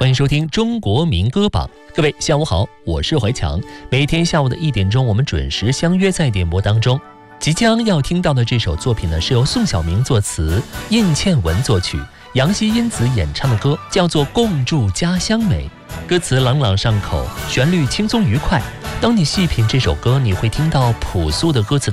欢迎收听中国民歌榜。各位下午好，我是怀强。每天下午的1点钟，我们准时相约在点播当中。即将要听到的这首作品呢，是由宋晓明作词，印倩文作曲，杨希因子演唱的歌，叫做《共筑家乡美》。歌词朗朗上口，旋律轻松愉快。当你细品这首歌，你会听到朴素的歌词